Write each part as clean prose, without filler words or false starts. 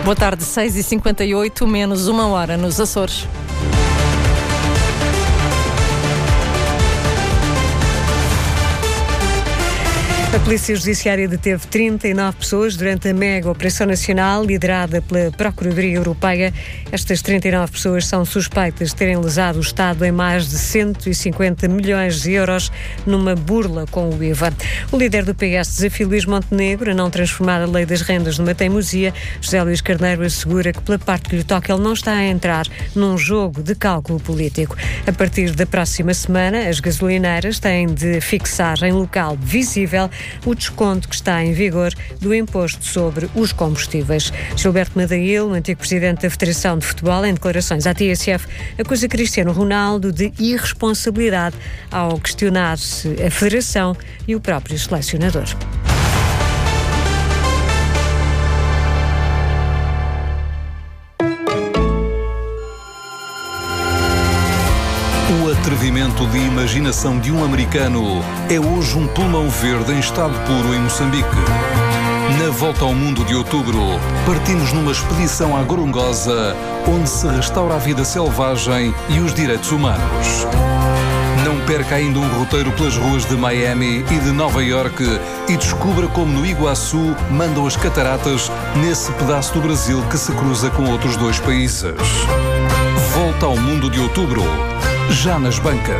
Boa tarde, 6h58, menos 1 hora nos Açores. A Polícia Judiciária deteve 39 pessoas durante a mega operação nacional liderada pela Procuradoria Europeia. Estas 39 pessoas são suspeitas de terem lesado o Estado em mais de 150 milhões de euros numa burla com o IVA. O líder do PS desafia Luís Montenegro a não transformar a lei das rendas numa teimosia. José Luís Carneiro assegura que, pela parte que lhe toca, ele não está a entrar num jogo de cálculo político. A partir da próxima semana, as gasolineiras têm de fixar em local visível o desconto que está em vigor do imposto sobre os combustíveis. Gilberto Madail, antigo presidente da Federação de Futebol, em declarações à TSF, acusa Cristiano Ronaldo de irresponsabilidade ao questionar-se a Federação e o próprio selecionador. O atrevimento de imaginação de um americano é hoje um pulmão verde em estado puro em Moçambique. Na volta ao mundo de outubro, partimos numa expedição à Gorongosa, onde se restaura a vida selvagem e os direitos humanos. Não perca ainda um roteiro pelas ruas de Miami e de Nova Iorque e descubra como no Iguaçu mandam as cataratas nesse pedaço do Brasil que se cruza com outros 2 países. Volta ao mundo de outubro, já nas bancas.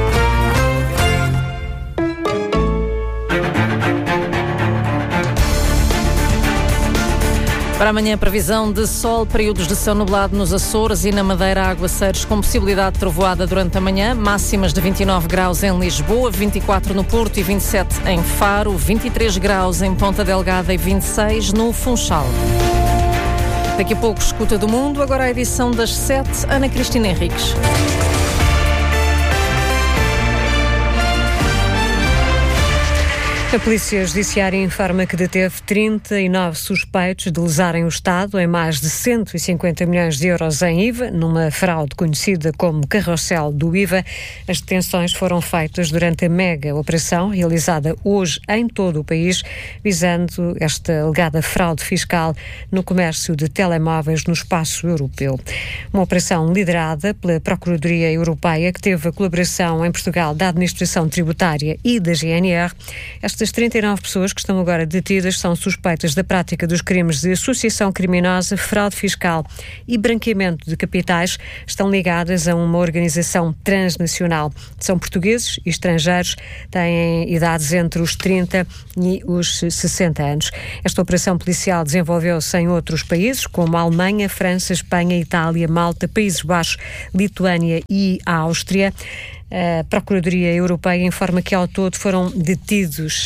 Para amanhã, previsão de sol, períodos de céu nublado nos Açores e na Madeira, aguaceiros com possibilidade de trovoada durante a manhã, máximas de 29 graus em Lisboa, 24 no Porto e 27 em Faro, 23 graus em Ponta Delgada e 26 no Funchal. Daqui a pouco, Escuta do Mundo, agora a edição das 7, Ana Cristina Henriques. A Polícia Judiciária informa que deteve 39 suspeitos de lesarem o Estado em mais de 150 milhões de euros em IVA, numa fraude conhecida como carrossel do IVA. As detenções foram feitas durante a mega operação, realizada hoje em todo o país, visando esta alegada fraude fiscal no comércio de telemóveis no espaço europeu. Uma operação liderada pela Procuradoria Europeia, que teve a colaboração em Portugal da Administração Tributária e da GNR. Estas 39 pessoas que estão agora detidas são suspeitas da prática dos crimes de associação criminosa, fraude fiscal e branqueamento de capitais. Estão ligadas a uma organização transnacional. São portugueses e estrangeiros, têm idades entre os 30 e os 60 anos. Esta operação policial desenvolveu-se em outros países, como a Alemanha, França, Espanha, Itália, Malta, Países Baixos, Lituânia e a Áustria. A Procuradoria Europeia informa que ao todo foram detidos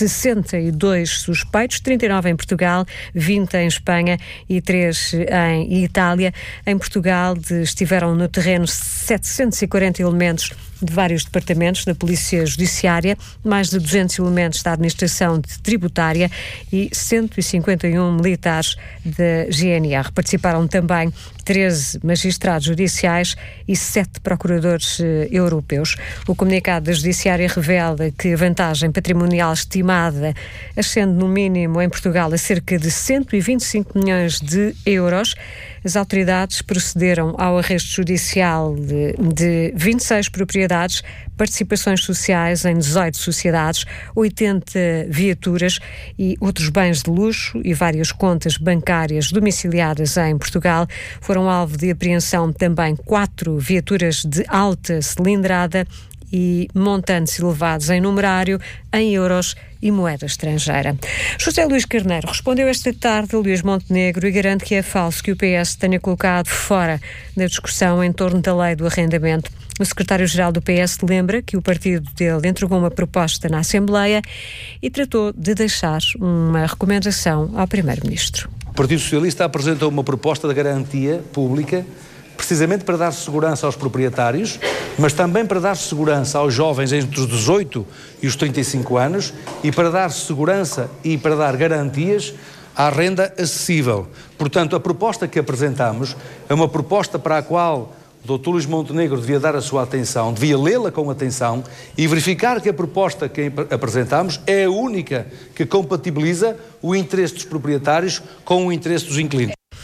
62 suspeitos, 39 em Portugal, 20 em Espanha e 3 em Itália. Em Portugal estiveram no terreno 740 elementos de vários departamentos da Polícia Judiciária, mais de 200 elementos da Administração Tributária e 151 militares da GNR. Participaram também 13 magistrados judiciais e 7 procuradores europeus. O comunicado da Judiciária revela que a vantagem patrimonial estimada ascende no mínimo em Portugal a cerca de 125 milhões de euros. As autoridades procederam ao arresto judicial de 26 propriedades, participações sociais em 18 sociedades, 80 viaturas e outros bens de luxo e várias contas bancárias domiciliadas em Portugal. Foram alvo de apreensão também 4 viaturas de alta cilindrada e montantes elevados em numerário, em euros e moeda estrangeira. José Luís Carneiro respondeu esta tarde a Luís Montenegro e garante que é falso que o PS tenha colocado fora da discussão em torno da lei do arrendamento. O secretário-geral do PS lembra que o partido dele entregou uma proposta na Assembleia e tratou de deixar uma recomendação ao Primeiro-Ministro. O Partido Socialista apresentou uma proposta de garantia pública precisamente para dar segurança aos proprietários, mas também para dar segurança aos jovens entre os 18 e os 35 anos e para dar segurança e para dar garantias à renda acessível. Portanto, a proposta que apresentamos é uma proposta para a qual o Dr. Luís Montenegro devia dar a sua atenção, devia lê-la com atenção e verificar que a proposta que apresentamos é a única que compatibiliza o interesse dos proprietários com o interesse dos inquilinos.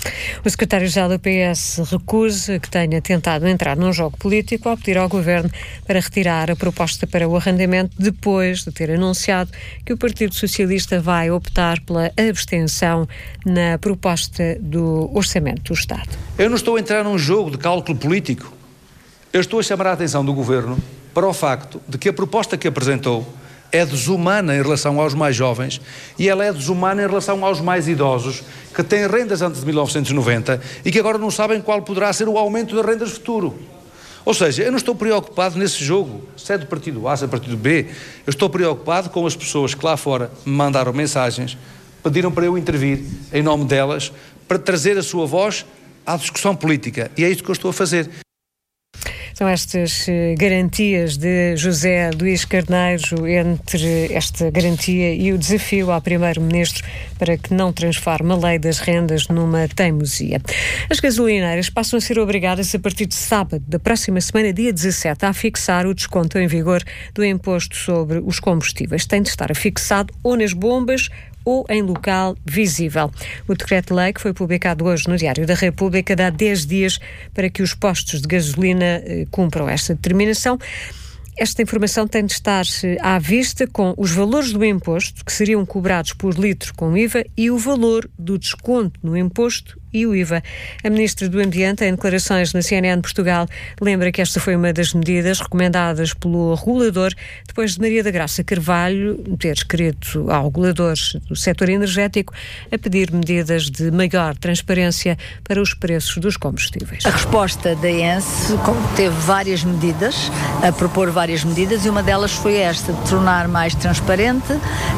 O secretário-geral do PS recusa que tenha tentado entrar num jogo político ao pedir ao Governo para retirar a proposta para o arrendamento depois de ter anunciado que o Partido Socialista vai optar pela abstenção na proposta do Orçamento do Estado. Eu não estou a entrar num jogo de cálculo político. Eu estou a chamar a atenção do Governo para o facto de que a proposta que apresentou é desumana em relação aos mais jovens e ela é desumana em relação aos mais idosos que têm rendas antes de 1990 e que agora não sabem qual poderá ser o aumento das rendas futuro. Ou seja, eu não estou preocupado nesse jogo, se é do partido A, se é do partido B, eu estou preocupado com as pessoas que lá fora me mandaram mensagens, pediram para eu intervir em nome delas, para trazer a sua voz à discussão política, e é isso que eu estou a fazer. São estas garantias de José Luís Carneiro entre esta garantia e o desafio ao Primeiro-Ministro para que não transforme a lei das rendas numa teimosia. As gasolineiras passam a ser obrigadas a partir de sábado da próxima semana, dia 17, a fixar o desconto em vigor do imposto sobre os combustíveis. Tem de estar afixado ou nas bombas ou em local visível. O decreto-lei, que foi publicado hoje no Diário da República, dá 10 dias para que os postos de gasolina cumpram esta determinação. Esta informação tem de estar à vista com os valores do imposto que seriam cobrados por litro com IVA e o valor do desconto no imposto e o IVA. A Ministra do Ambiente, em declarações na CNN Portugal, lembra que esta foi uma das medidas recomendadas pelo regulador depois de Maria da Graça Carvalho ter escrito ao regulador do setor energético a pedir medidas de maior transparência para os preços dos combustíveis. A resposta da ENS teve várias medidas, a propor várias medidas, e uma delas foi esta, de tornar mais transparente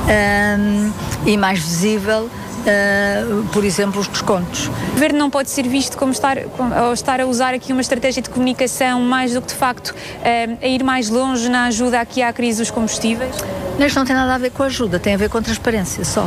e mais visível, por exemplo, os descontos. O Governo não pode ser visto como estar a usar aqui uma estratégia de comunicação mais do que, de facto, a ir mais longe na ajuda aqui à crise dos combustíveis? Isto não tem nada a ver com ajuda, tem a ver com transparência só.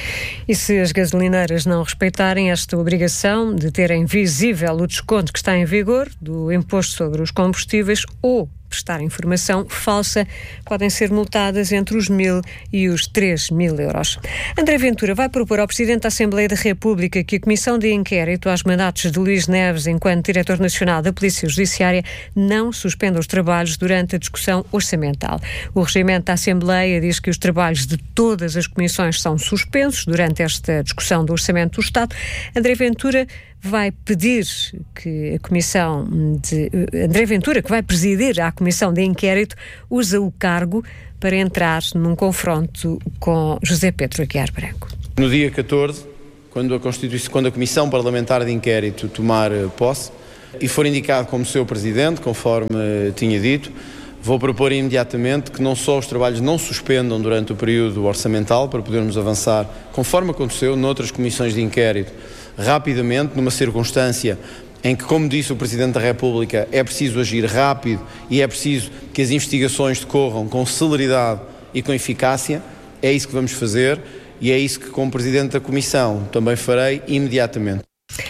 E se as gasolineiras não respeitarem esta obrigação de terem visível o desconto que está em vigor do imposto sobre os combustíveis ou prestar informação falsa, podem ser multadas entre os 1.000 e os 3.000 euros. André Ventura vai propor ao Presidente da Assembleia da República que a Comissão de Inquérito aos mandatos de Luís Neves enquanto Diretor Nacional da Polícia Judiciária não suspenda os trabalhos durante a discussão orçamental. O regimento da Assembleia diz que os trabalhos de todas as comissões são suspensos durante esta discussão do Orçamento do Estado. André Ventura vai pedir que a Comissão de... André Ventura, que vai presidir a Comissão de Inquérito, usa o cargo para entrar num confronto com José Pedro Aguiar Branco. No dia 14, quando a Comissão Parlamentar de Inquérito tomar posse e for indicado como seu presidente, conforme tinha dito, vou propor imediatamente que não só os trabalhos não suspendam durante o período orçamental, para podermos avançar, conforme aconteceu noutras comissões de inquérito, rapidamente, numa circunstância em que, como disse o Presidente da República, é preciso agir rápido e é preciso que as investigações decorram com celeridade e com eficácia. É isso que vamos fazer e é isso que, como Presidente da Comissão, também farei imediatamente.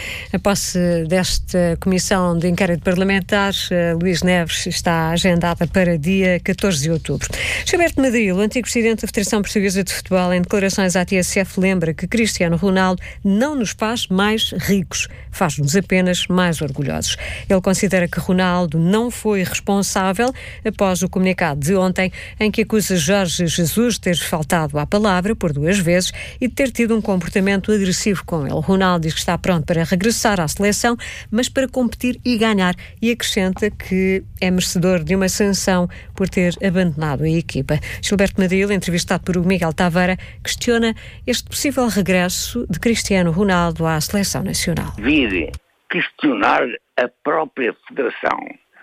A posse desta Comissão de Inquérito Parlamentar, Luís Neves, está agendada para dia 14 de outubro. Gilberto Madril, o antigo Presidente da Federação Portuguesa de Futebol, em declarações à TSF, lembra que Cristiano Ronaldo não nos faz mais ricos, faz-nos apenas mais orgulhosos. Ele considera que Ronaldo não foi responsável após o comunicado de ontem, em que acusa Jorge Jesus de ter faltado à palavra por 2 vezes e de ter tido um comportamento agressivo com ele. Ronaldo diz que está pronto para regressar à seleção, mas para competir e ganhar, e acrescenta que é merecedor de uma sanção por ter abandonado a equipa. Gilberto Madril, entrevistado por Miguel Taveira, questiona este possível regresso de Cristiano Ronaldo à seleção nacional. Vir questionar a própria federação,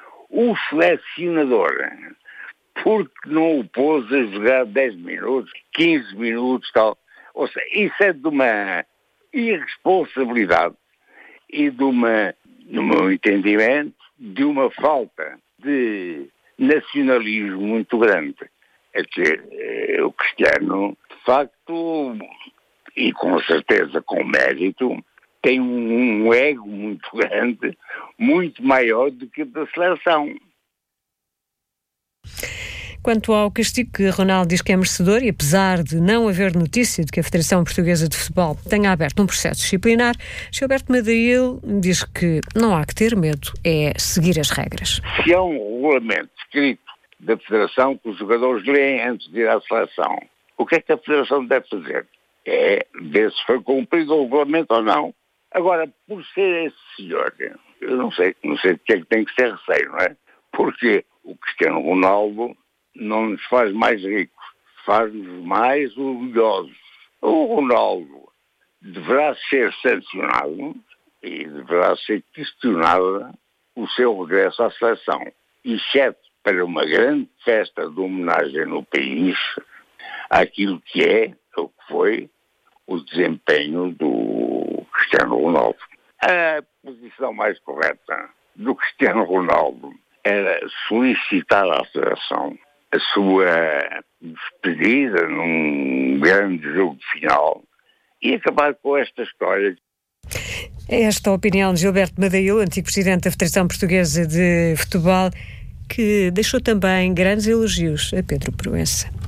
o selecionador, porque não o pôs a jogar 10 minutos, 15 minutos, tal. Ou seja, isso é de uma irresponsabilidade e de uma, no meu entendimento, de uma falta de nacionalismo muito grande. É dizer, o Cristiano, de facto, e com certeza com mérito, tem um ego muito grande, muito maior do que o da seleção. Quanto ao castigo que Ronaldo diz que é merecedor, e apesar de não haver notícia de que a Federação Portuguesa de Futebol tenha aberto um processo disciplinar, Gilberto Madail diz que não há que ter medo, é seguir as regras. Se há um regulamento escrito da Federação que os jogadores leem antes de ir à seleção, o que é que a Federação deve fazer? É ver se foi cumprido o regulamento ou não. Agora, por ser esse senhor, eu não sei de que é que tem que ser receio, não é? Porque o Cristiano Ronaldo não nos faz mais ricos, faz-nos mais orgulhosos. O Ronaldo deverá ser sancionado e deverá ser questionado o seu regresso à seleção, exceto para uma grande festa de homenagem no país àquilo que é, ou que foi, o desempenho do Cristiano Ronaldo. A posição mais correta do Cristiano Ronaldo era solicitar à Federação a sua despedida num grande jogo final e acabar com esta história. Esta opinião de Gilberto Madail, antigo presidente da Federação Portuguesa de Futebol, que deixou também grandes elogios a Pedro Proença.